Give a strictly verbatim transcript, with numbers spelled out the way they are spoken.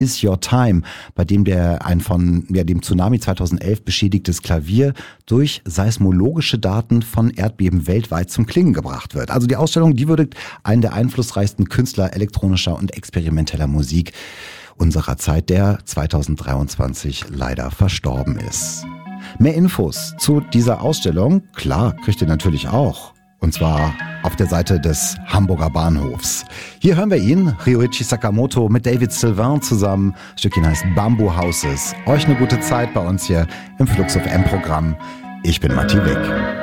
Is Your Time, bei dem der ein von ja, dem Tsunami zweitausendelf beschädigtes Klavier durch seismologische Daten von Erdbeben weltweit zum Klingen gebracht wird. Also die Ausstellung, die würdigt einen der einflussreichsten Künstler elektronischer und experimenteller Musik unserer Zeit, der zweitausenddreiundzwanzig leider verstorben ist. Mehr Infos zu dieser Ausstellung, klar, kriegt ihr natürlich auch. Und zwar auf der Seite des Hamburger Bahnhofs. Hier hören wir ihn, Ryuichi Sakamoto mit David Sylvain zusammen. Das Stückchen heißt Bamboo Houses. Euch eine gute Zeit bei uns hier im Flux F M Programm. Ich bin Matti Wick.